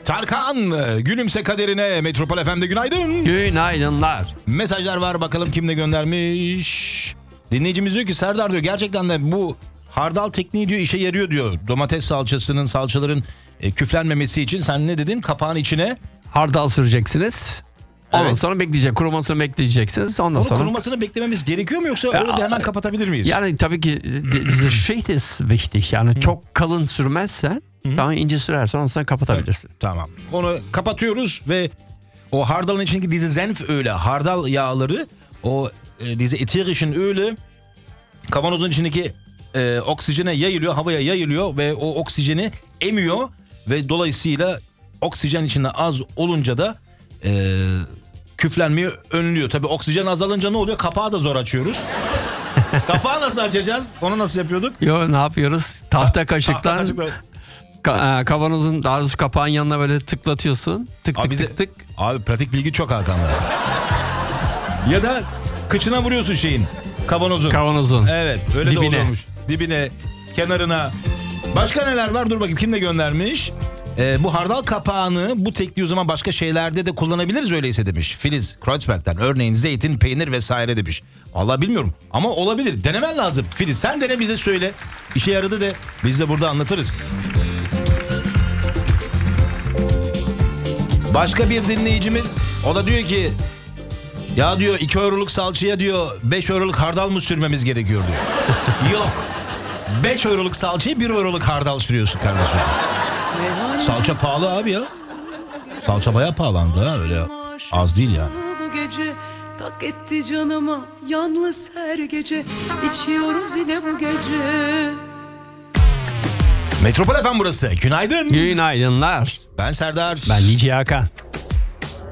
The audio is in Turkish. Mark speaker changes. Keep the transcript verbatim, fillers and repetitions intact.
Speaker 1: Tarkan, gülümse kaderine. Metropol F M'de günaydın.
Speaker 2: Günaydınlar.
Speaker 1: Mesajlar var, bakalım kim ne göndermiş. Dinleyicimiz diyor ki Serdar diyor gerçekten de bu hardal tekniği diyor işe yarıyor diyor. Domates salçasının, salçaların e, küflenmemesi için sen ne dedin? Kapağın içine
Speaker 2: Hardal süreceksiniz. Ondan
Speaker 1: Evet.
Speaker 2: sonra bekleyecek. Kurumasını bekleyeceksiniz. Ondan
Speaker 1: Onun
Speaker 2: sonra.
Speaker 1: kurumasını beklememiz gerekiyor mu yoksa öyle de hemen kapatabilir miyiz?
Speaker 2: Yani tabii ki diese Schicht ist wichtig. Yani
Speaker 1: Hı.
Speaker 2: çok kalın sürmezsen, daha ince sürersen ondan sonra kapatabilirsin.
Speaker 1: Evet, tamam. Onu kapatıyoruz ve o hardalın içindeki dizi zenf öyle, hardal yağları, o e, dizi etirişin öyle kavanozun içindeki e, oksijene yayılıyor, havaya yayılıyor ve o oksijeni emiyor ve dolayısıyla oksijen içinde az olunca da e, küflenmeyi önlüyor. Tabii oksijen azalınca ne oluyor? Kapağı da zor açıyoruz. Kapağı nasıl açacağız? Onu nasıl yapıyorduk?
Speaker 2: Yo, ne yapıyoruz? Tahta kaşıktan
Speaker 1: Tahta kaşıkla.
Speaker 2: ka- e, kavanozun, daha doğrusu kapağın yanına böyle tıklatıyorsun. Tık
Speaker 1: Abi
Speaker 2: tık
Speaker 1: bize-
Speaker 2: tık tık.
Speaker 1: Abi pratik bilgi çok Hakan'da. Ya da kıçına vuruyorsun şeyin, kavanozun.
Speaker 2: Kavanozun.
Speaker 1: Evet, öyle
Speaker 2: Dibine.
Speaker 1: de oluyormuş. Dibine, kenarına. Başka neler var? Dur bakayım, kim de göndermiş? Ee, bu hardal kapağını bu tekniği o zaman başka şeylerde de kullanabiliriz öyleyse demiş. Filiz Kreuzberg'den, örneğin zeytin, peynir vesaire demiş. Vallahi bilmiyorum ama olabilir. Denemen lazım. Filiz sen dene, bize söyle. İşe yaradı de biz de burada anlatırız. Başka bir dinleyicimiz, o da diyor ki ya diyor iki euroluk salçaya diyor beş euroluk hardal mı sürmemiz gerekiyor diyor. Yok. beş euroluk salçaya bir euroluk hardal sürüyorsun kardeşim. Salça pahalı abi ya. Salça bayağı pahalandı ha, öyle az değil ya.
Speaker 3: Bu gece tak etti canıma, yalnız her gece içiyoruz yine bu gece.
Speaker 1: Metropol F M burası. Günaydın.
Speaker 2: Günaydınlar.
Speaker 1: Ben Serdar.
Speaker 2: Ben Nici Hakan.